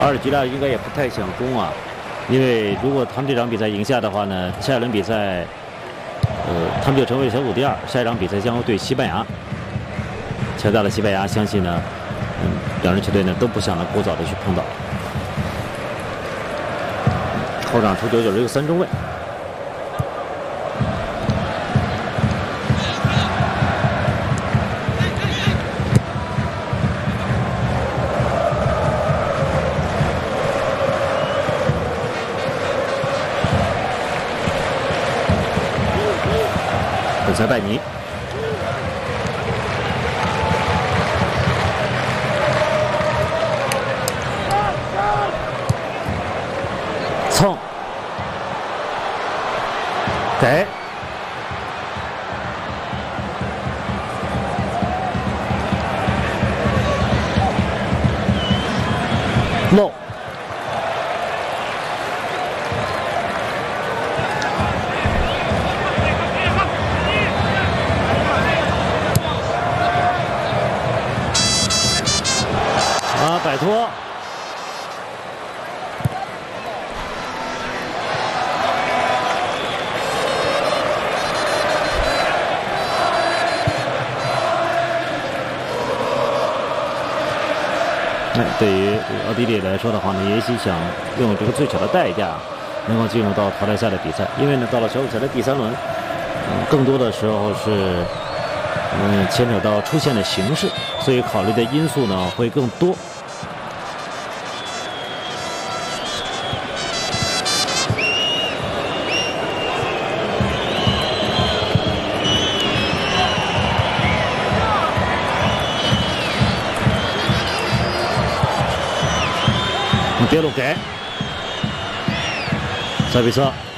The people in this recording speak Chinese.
阿尔及利亚应该也不太想攻啊，因为如果他们这场比赛赢下的话呢，下一轮比赛，他们就成为小组第二。下一场比赛将会对西班牙。强大的西班牙，相信呢，两支球队呢都不想呢过早的去碰到。后场出球就是一个3中卫。 本塞拜尼，蹭，给，漏。 摆脱，对于奥地利来说的话呢，也许想用这个最小的代价，能够进入到淘汰赛的比赛。因为呢，到了小组赛的第3轮，更多的时候是牵扯到出线的形式，所以考虑的因素呢会更多。 别路给，塞比策。